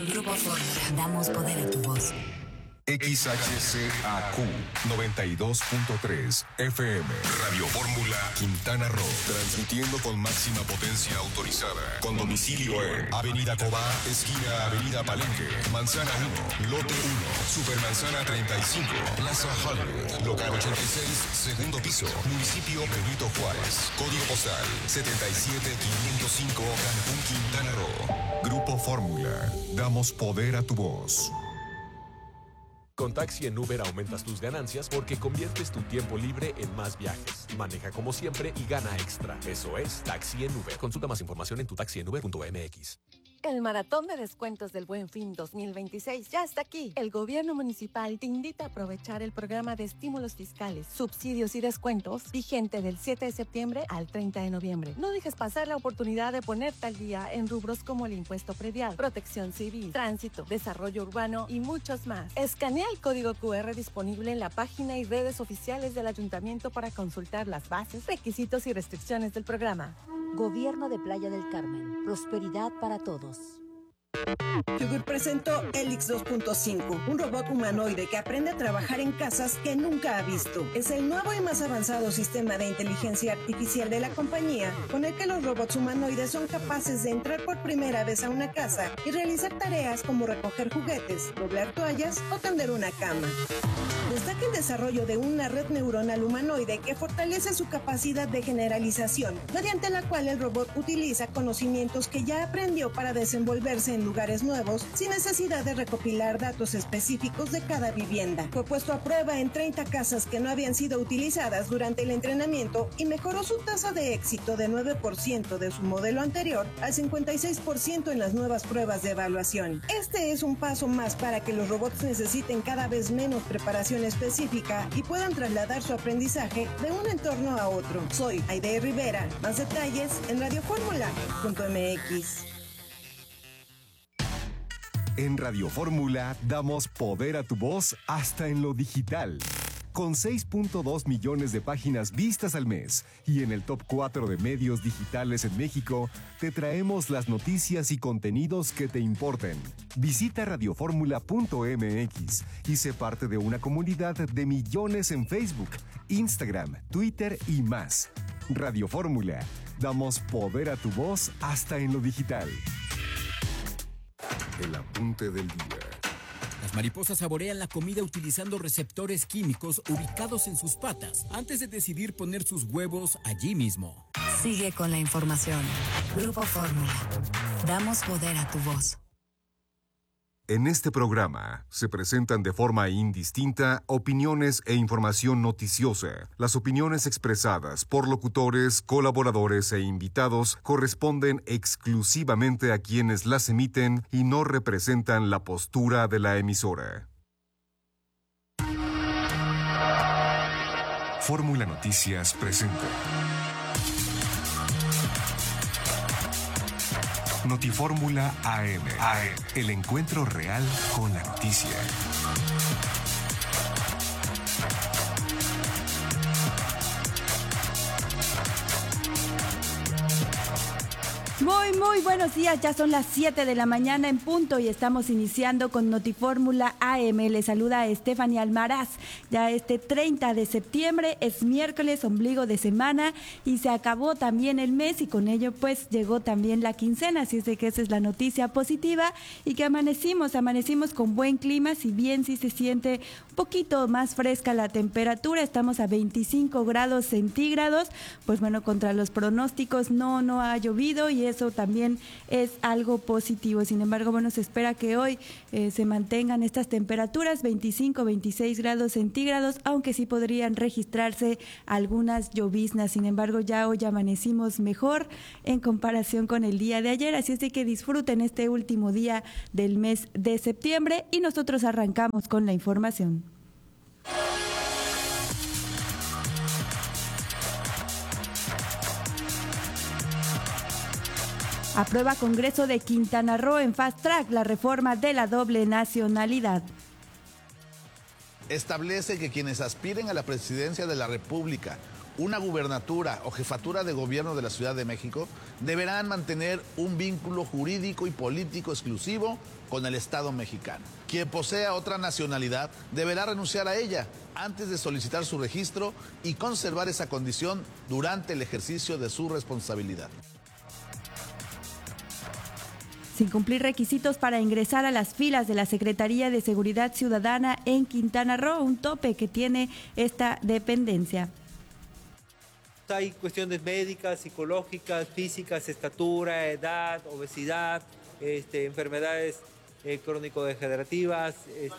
Grupo Fórmula. Damos poder a tu voz. XHCAQ 92.3 FM Radio Fórmula Quintana Roo, transmitiendo con máxima potencia autorizada, con domicilio en Avenida Cobá, esquina Avenida Palenque, Manzana 1, Lote 1, Supermanzana 35, Plaza Hollywood, local 86, segundo piso, municipio Benito Juárez, código postal 77505, Cancún, Quintana Roo. Grupo Fórmula, damos poder a tu voz. Con Taxi en Uber aumentas tus ganancias porque conviertes tu tiempo libre en más viajes. Maneja como siempre y gana extra. Eso es Taxi en Uber. Consulta más información en tutaxienuber.mx. El maratón de descuentos del Buen Fin 2026 ya está aquí. El gobierno municipal te invita a aprovechar el programa de estímulos fiscales, subsidios y descuentos vigente del 7 de septiembre al 30 de noviembre. No dejes pasar la oportunidad de ponerte al día en rubros como el impuesto predial, protección civil, tránsito, desarrollo urbano y muchos más. Escanea el código QR disponible en la página y redes oficiales del ayuntamiento para consultar las bases, requisitos y restricciones del programa. Gobierno de Playa del Carmen. Prosperidad para todos. Yugur presentó Helix 2.5, un robot humanoide que aprende a trabajar en casas que nunca ha visto. Es el nuevo y más avanzado sistema de inteligencia artificial de la compañía, con el que los robots humanoides son capaces de entrar por primera vez a una casa y realizar tareas como recoger juguetes, doblar toallas o tender una cama. Destaca el desarrollo de una red neuronal humanoide que fortalece su capacidad de generalización, mediante la cual el robot utiliza conocimientos que ya aprendió para desenvolverse en lugares nuevos sin necesidad de recopilar datos específicos de cada vivienda. Fue puesto a prueba en 30 casas que no habían sido utilizadas durante el entrenamiento y mejoró su tasa de éxito de 9% de su modelo anterior al 56% en las nuevas pruebas de evaluación. Este es un paso más para que los robots necesiten cada vez menos preparación específica y puedan trasladar su aprendizaje de un entorno a otro. Soy Aide Rivera. Más detalles en radioformula.mx. En Radio Fórmula damos poder a tu voz hasta en lo digital. Con 6.2 millones de páginas vistas al mes y en el top 4 de medios digitales en México, te traemos las noticias y contenidos que te importen. Visita radioformula.mx y sé parte de una comunidad de millones en Facebook, Instagram, Twitter y más. Radio Fórmula, damos poder a tu voz hasta en lo digital. El apunte del día. Las mariposas saborean la comida utilizando receptores químicos ubicados en sus patas antes de decidir poner sus huevos allí mismo. Sigue con la información. Grupo Fórmula. Damos poder a tu voz. En este programa se presentan de forma indistinta opiniones e información noticiosa. Las opiniones expresadas por locutores, colaboradores e invitados corresponden exclusivamente a quienes las emiten y no representan la postura de la emisora. Fórmula Noticias presenta Notifórmula AM. El encuentro real con la noticia. Muy buenos días, ya son las 7 de la mañana en punto y estamos iniciando con Notifórmula AM. Le saluda Stephanie Almaraz. Ya este 30 de septiembre es miércoles, ombligo de semana y se acabó también el mes y con ello pues llegó también la quincena, así es de que esa es la noticia positiva y que amanecimos con buen clima, si bien sí se siente un poquito más fresca la temperatura, estamos a 25 grados centígrados, pues bueno, contra los pronósticos no ha llovido y eso también es algo positivo. Sin embargo, bueno, se espera que hoy se mantengan estas temperaturas, 25, 26 grados centígrados, aunque sí podrían registrarse algunas lloviznas. Sin embargo, ya hoy amanecimos mejor en comparación con el día de ayer, así es de que disfruten este último día del mes de septiembre y nosotros arrancamos con la información. Aprueba Congreso de Quintana Roo en Fast Track la reforma de la doble nacionalidad. Establece que quienes aspiren a la presidencia de la República una gubernatura o jefatura de gobierno de la Ciudad de México deberán mantener un vínculo jurídico y político exclusivo con el Estado mexicano. Quien posea otra nacionalidad deberá renunciar a ella antes de solicitar su registro y conservar esa condición durante el ejercicio de su responsabilidad. Sin cumplir requisitos para ingresar a las filas de la Secretaría de Seguridad Ciudadana en Quintana Roo, un tope que tiene esta dependencia. Hay cuestiones médicas, psicológicas, físicas, estatura, edad, obesidad, enfermedades crónico-degenerativas,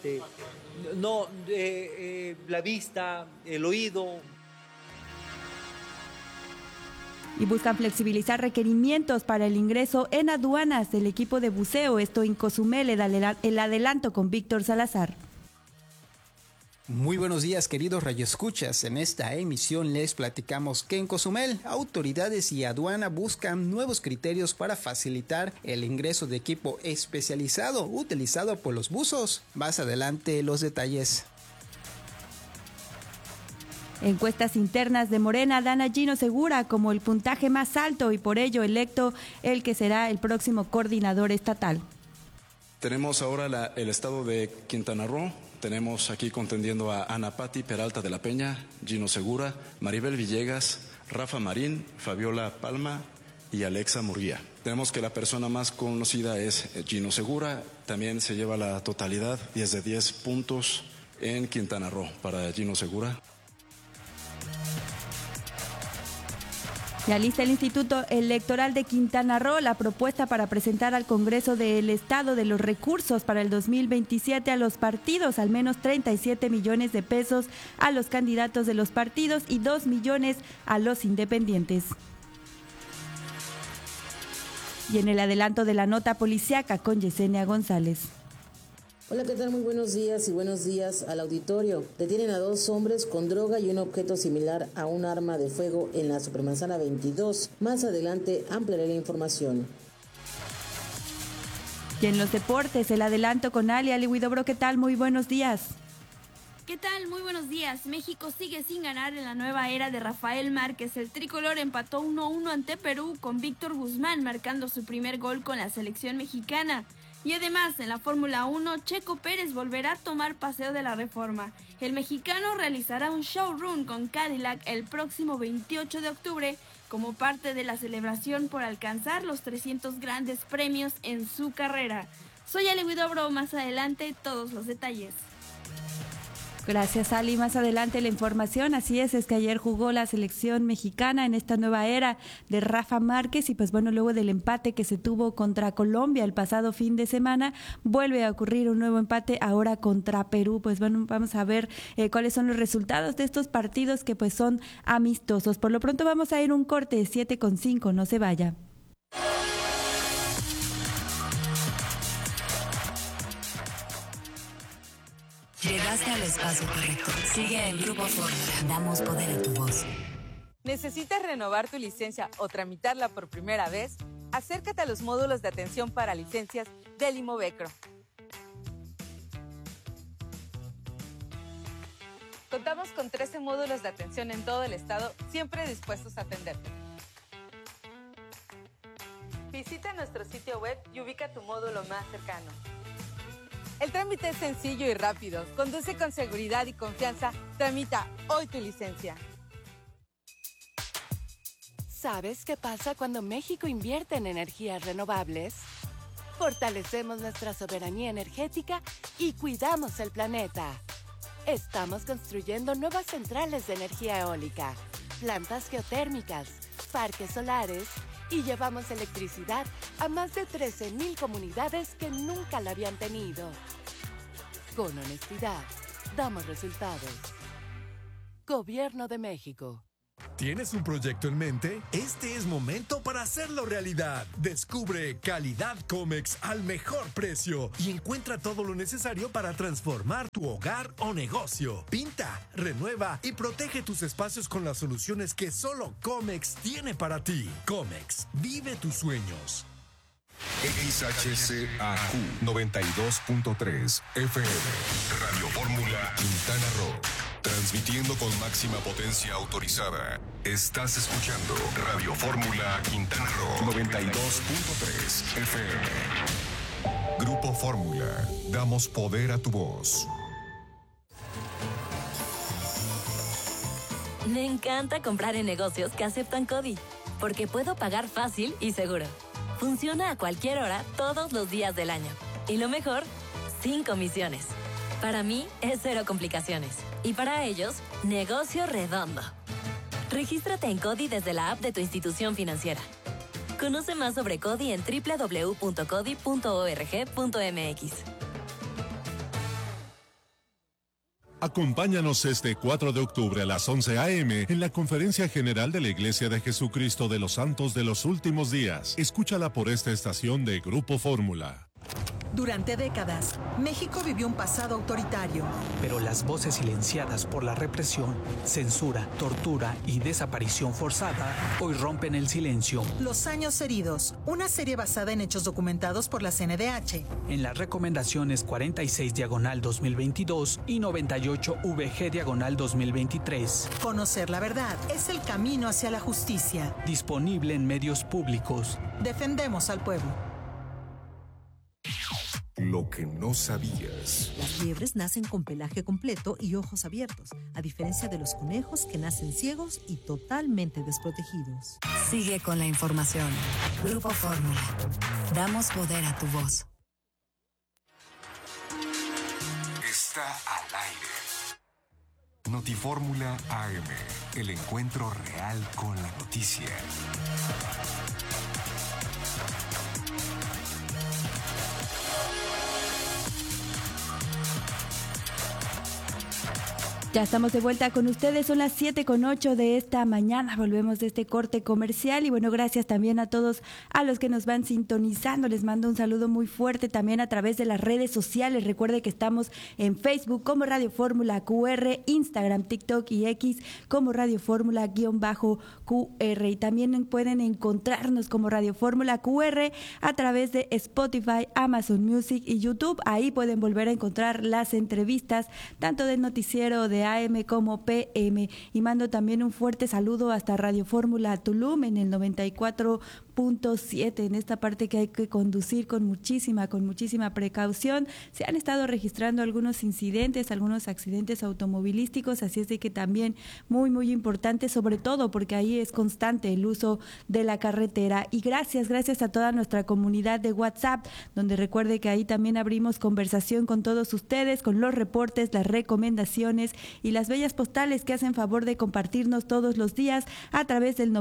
la vista, el oído. Y buscan flexibilizar requerimientos para el ingreso en aduanas del equipo de buceo. Esto en Cozumel, el adelanto con Víctor Salazar. Muy buenos días, queridos radioescuchas. En esta emisión les platicamos que en Cozumel, autoridades y aduana buscan nuevos criterios para facilitar el ingreso de equipo especializado utilizado por los buzos. Más adelante los detalles. Encuestas internas de Morena dan a Gino Segura como el puntaje más alto y por ello electo el que será el próximo coordinador estatal. Tenemos ahora el estado de Quintana Roo. Tenemos aquí contendiendo a Ana Patti Peralta de la Peña, Gino Segura, Maribel Villegas, Rafa Marín, Fabiola Palma y Alexa Murguía. Tenemos que la persona más conocida es Gino Segura. También se lleva la totalidad, 10 de 10 puntos en Quintana Roo para Gino Segura. Ya lista el Instituto Electoral de Quintana Roo la propuesta para presentar al Congreso del Estado de los recursos para el 2027 a los partidos, al menos 37 millones de pesos a los candidatos de los partidos y 2 millones a los independientes. Y en el adelanto de la nota policiaca con Yesenia González. Hola, ¿qué tal? Muy buenos días y buenos días al auditorio. Detienen a 2 hombres con droga y un objeto similar a un arma de fuego en la Supermanzana 22. Más adelante ampliaré la información. Y en los deportes, el adelanto con Ali Huidobro. ¿Qué tal? Muy buenos días. ¿Qué tal? Muy buenos días. México sigue sin ganar en la nueva era de Rafael Márquez. El tricolor empató 1-1 ante Perú con Víctor Guzmán marcando su primer gol con la selección mexicana. Y además, en la Fórmula 1, Checo Pérez volverá a tomar Paseo de la Reforma. El mexicano realizará un showrun con Cadillac el próximo 28 de octubre como parte de la celebración por alcanzar los 300 grandes premios en su carrera. Soy Ali Huidobro, más adelante todos los detalles. Gracias, Ali. Más adelante la información. Así es que ayer jugó la selección mexicana en esta nueva era de Rafa Márquez y pues bueno, luego del empate que se tuvo contra Colombia el pasado fin de semana, vuelve a ocurrir un nuevo empate ahora contra Perú. Pues bueno, vamos a ver cuáles son los resultados de estos partidos que pues son amistosos. Por lo pronto vamos a ir a un corte de 7:05, no se vaya. Llegaste al espacio correcto. Sigue el Grupo Fórmula. Damos poder a tu voz. ¿Necesitas renovar tu licencia o tramitarla por primera vez? Acércate a los módulos de atención para licencias del Imovecro. Contamos con 13 módulos de atención en todo el estado, siempre dispuestos a atenderte. Visita nuestro sitio web y ubica tu módulo más cercano. El trámite es sencillo y rápido. Conduce con seguridad y confianza. Tramita hoy tu licencia. ¿Sabes qué pasa cuando México invierte en energías renovables? Fortalecemos nuestra soberanía energética y cuidamos el planeta. Estamos construyendo nuevas centrales de energía eólica, plantas geotérmicas, parques solares y llevamos electricidad a más de 13,000 comunidades que nunca la habían tenido. Con honestidad, damos resultados. Gobierno de México. ¿Tienes un proyecto en mente? Este es momento para hacerlo realidad. Descubre calidad Comex al mejor precio y encuentra todo lo necesario para transformar tu hogar o negocio. Pinta, renueva y protege tus espacios con las soluciones que solo Comex tiene para ti. Comex, vive tus sueños. XHCAQ 92.3 FM Radio Fórmula Quintana Roo. Transmitiendo con máxima potencia autorizada. Estás escuchando Radio Fórmula Quintana Roo 92.3 FM. Grupo Fórmula. Damos poder a tu voz. Me encanta comprar en negocios que aceptan CODI, porque puedo pagar fácil y seguro. Funciona a cualquier hora, todos los días del año. Y lo mejor, sin comisiones. Para mí es cero complicaciones. Y para ellos, negocio redondo. Regístrate en CODI desde la app de tu institución financiera. Conoce más sobre CODI en www.codi.org.mx. Acompáñanos este 4 de octubre a las 11 a.m. en la Conferencia General de la Iglesia de Jesucristo de los Santos de los Últimos Días. Escúchala por esta estación de Grupo Fórmula. Durante décadas, México vivió un pasado autoritario. Pero las voces silenciadas por la represión, censura, tortura y desaparición forzada hoy rompen el silencio. Los años heridos, una serie basada en hechos documentados por la CNDH. En las recomendaciones 46/2022 y 98VG/2023. Conocer la verdad es el camino hacia la justicia. Disponible en medios públicos. Defendemos al pueblo. Lo que no sabías. Las liebres nacen con pelaje completo y ojos abiertos, a diferencia de los conejos que nacen ciegos y totalmente desprotegidos. Sigue con la información. Grupo Fórmula. Damos poder a tu voz. Está al aire. Notifórmula AM. El encuentro real con la noticia. Ya estamos de vuelta con ustedes, son las 7:08 de esta mañana, volvemos de este corte comercial y bueno, gracias también a todos a los que nos van sintonizando, les mando un saludo muy fuerte también a través de las redes sociales, recuerde que estamos en Facebook como Radio Fórmula QR, Instagram, TikTok y X como Radio Fórmula_QR y también pueden encontrarnos como Radio Fórmula QR a través de Spotify, Amazon Music y YouTube, ahí pueden volver a encontrar las entrevistas tanto del noticiero de AM como PM y mando también un fuerte saludo hasta Radio Fórmula Tulum en el 94.7 en esta parte que hay que conducir con muchísima precaución. Se han estado registrando algunos incidentes, algunos accidentes automovilísticos, así es de que también muy importante, sobre todo porque ahí es constante el uso de la carretera. Y gracias a toda nuestra comunidad de WhatsApp, donde recuerde que ahí también abrimos conversación con todos ustedes, con los reportes, las recomendaciones y las bellas postales que hacen favor de compartirnos todos los días a través del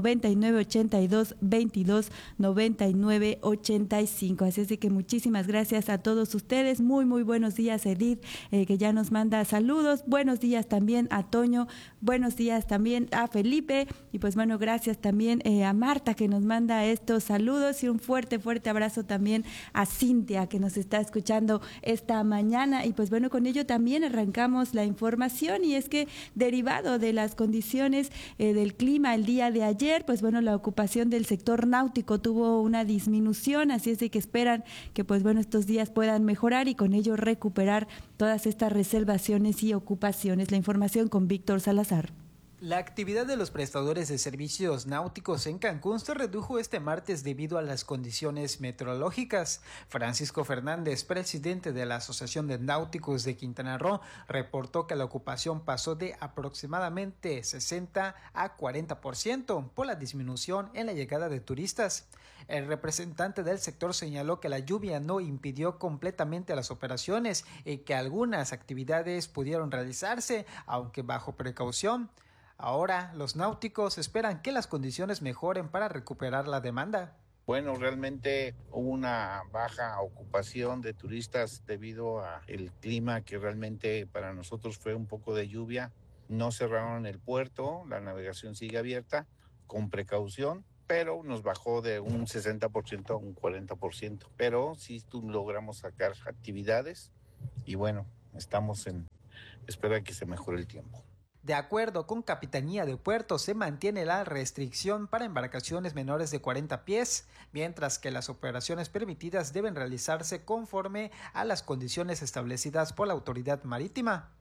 9982229985. Así es de que muchísimas gracias a todos ustedes. Muy buenos días, Edith, que ya nos manda saludos. Buenos días también a Toño. Buenos días también a Felipe. Y pues bueno, gracias también a Marta que nos manda estos saludos y un fuerte abrazo también a Cintia que nos está escuchando esta mañana. Y pues bueno, con ello también arrancamos la información. Y es que derivado de las condiciones del clima el día de ayer, pues bueno, la ocupación del sector náutico tuvo una disminución, así es de que esperan que pues bueno, estos días puedan mejorar y con ello recuperar todas estas reservaciones y ocupaciones. La información con Víctor Salazar. La actividad de los prestadores de servicios náuticos en Cancún se redujo este martes debido a las condiciones meteorológicas. Francisco Fernández, presidente de la Asociación de Náuticos de Quintana Roo, reportó que la ocupación pasó de aproximadamente 60 a 40% por la disminución en la llegada de turistas. El representante del sector señaló que la lluvia no impidió completamente las operaciones y que algunas actividades pudieron realizarse, aunque bajo precaución. Ahora, los náuticos esperan que las condiciones mejoren para recuperar la demanda. Bueno, realmente hubo una baja ocupación de turistas debido al clima que realmente para nosotros fue un poco de lluvia. No cerraron el puerto, la navegación sigue abierta con precaución, pero nos bajó de un 60% a un 40%. Pero sí logramos sacar actividades y bueno, estamos en espera de que se mejore el tiempo. De acuerdo con Capitanía de Puertos, se mantiene la restricción para embarcaciones menores de 40 pies, mientras que las operaciones permitidas deben realizarse conforme a las condiciones establecidas por la autoridad marítima.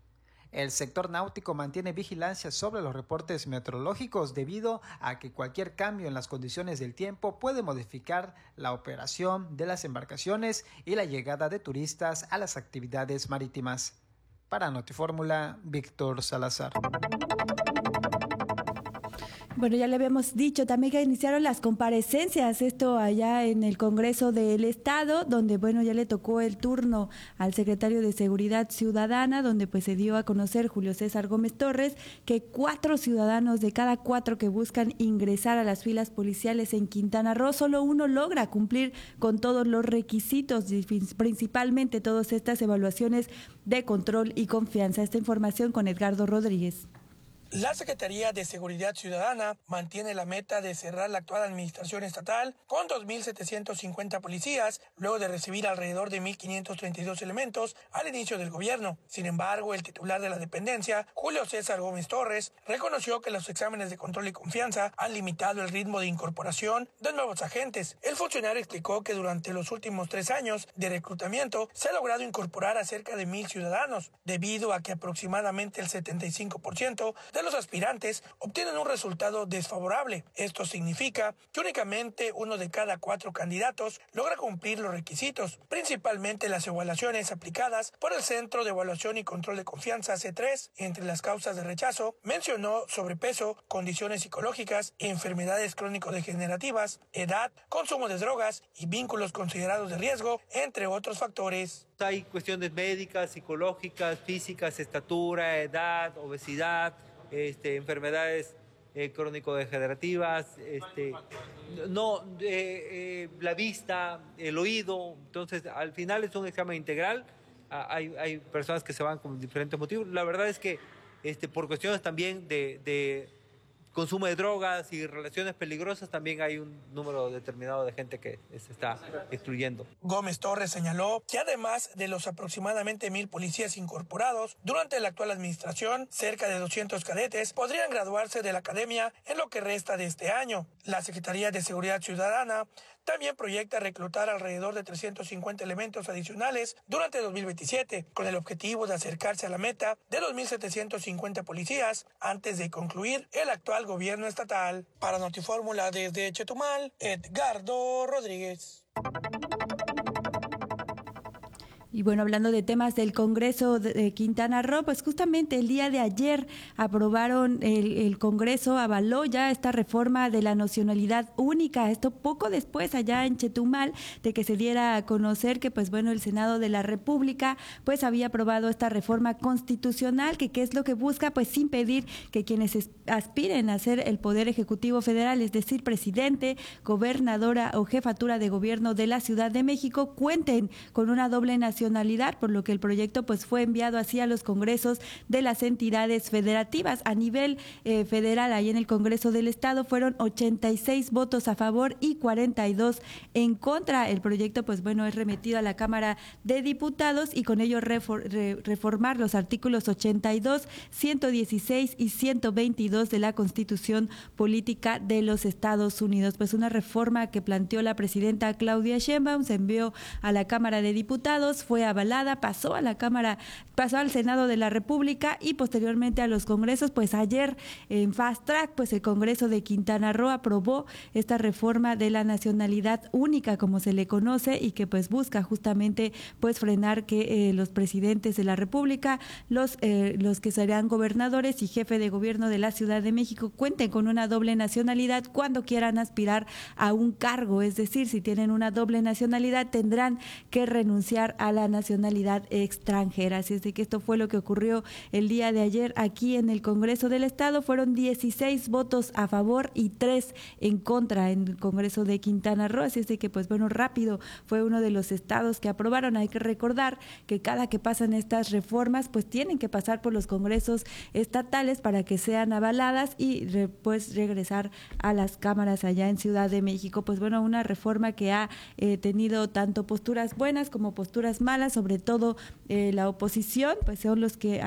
El sector náutico mantiene vigilancia sobre los reportes meteorológicos debido a que cualquier cambio en las condiciones del tiempo puede modificar la operación de las embarcaciones y la llegada de turistas a las actividades marítimas. Para Notifórmula, Víctor Salazar. Bueno, ya le habíamos dicho también que iniciaron las comparecencias, esto allá en el Congreso del Estado, donde, bueno, ya le tocó el turno al secretario de Seguridad Ciudadana, donde pues se dio a conocer Julio César Gómez Torres que 4 ciudadanos de cada 4 que buscan ingresar a las filas policiales en Quintana Roo, solo uno logra cumplir con todos los requisitos, principalmente todas estas evaluaciones de control y confianza. Esta información con Edgardo Rodríguez. La Secretaría de Seguridad Ciudadana mantiene la meta de cerrar la actual administración estatal con 2.750 policías, luego de recibir alrededor de 1.532 elementos al inicio del gobierno. Sin embargo, el titular de la dependencia, Julio César Gómez Torres, reconoció que los exámenes de control y confianza han limitado el ritmo de incorporación de nuevos agentes. El funcionario explicó que durante los últimos 3 años de reclutamiento se ha logrado incorporar a cerca de 1.000 ciudadanos, debido a que aproximadamente el 75% de los aspirantes obtienen un resultado desfavorable. Esto significa que únicamente 1 de cada 4 candidatos logra cumplir los requisitos, principalmente las evaluaciones aplicadas por el Centro de Evaluación y Control de Confianza C3. Entre las causas de rechazo, mencionó sobrepeso, condiciones psicológicas, enfermedades crónico-degenerativas, edad, consumo de drogas y vínculos considerados de riesgo, entre otros factores. Hay cuestiones médicas, psicológicas, físicas, estatura, edad, obesidad, enfermedades crónico-degenerativas, la vista, el oído. Entonces, al final es un examen integral. Hay personas que se van con diferentes motivos. La verdad es que por cuestiones también de consumo de drogas y relaciones peligrosas, también hay un número determinado de gente que se está excluyendo. Gómez Torres señaló que además de los aproximadamente 1.000 policías incorporados durante la actual administración, cerca de 200 cadetes podrían graduarse de la academia en lo que resta de este año. La Secretaría de Seguridad Ciudadana también proyecta reclutar alrededor de 350 elementos adicionales durante 2027, con el objetivo de acercarse a la meta de 2.750 policías antes de concluir el actual gobierno estatal. Para Notifórmula desde Chetumal, Edgardo Rodríguez. Y bueno, hablando de temas del Congreso de Quintana Roo, pues justamente el día de ayer aprobaron, el Congreso avaló ya esta reforma de la nacionalidad única. Esto poco después allá en Chetumal de que se diera a conocer que pues bueno, el Senado de la República pues había aprobado esta reforma constitucional que qué es lo que busca, pues impedir que quienes aspiren a ser el Poder Ejecutivo Federal, es decir, presidente, gobernadora o jefatura de gobierno de la Ciudad de México, cuenten con una doble nacionalidad, por lo que el proyecto pues fue enviado así a los congresos de las entidades federativas. A nivel federal, ahí en el Congreso del Estado, fueron 86 votos a favor y 42 en contra. El proyecto pues bueno, es remitido a la Cámara de Diputados y con ello reformar los artículos 82, 116 y 122 de la Constitución Política de los Estados Unidos. Pues una reforma que planteó la presidenta Claudia Sheinbaum, se envió a la Cámara de Diputados, fue avalada, pasó a la Cámara, pasó al Senado de la República y posteriormente a los congresos. Pues ayer en Fast Track, pues el Congreso de Quintana Roo aprobó esta reforma de la nacionalidad única, como se le conoce, y que pues busca justamente pues frenar que los presidentes de la República, los que serán gobernadores y jefe de gobierno de la Ciudad de México, cuenten con una doble nacionalidad cuando quieran aspirar a un cargo. Es decir, si tienen una doble nacionalidad tendrán que renunciar a la nacionalidad extranjera. Así es de que esto fue lo que ocurrió el día de ayer aquí en el Congreso del Estado. Fueron 16 votos a favor y 3 en contra en el Congreso de Quintana Roo. Así es de que pues bueno, rápido fue uno de los estados que aprobaron. Hay que recordar que cada que pasan estas reformas pues tienen que pasar por los congresos estatales para que sean avaladas y pues regresar a las cámaras allá en Ciudad de México. Pues bueno, una reforma que ha tenido tanto posturas buenas como posturas malas, sobre todo la oposición, pues son los que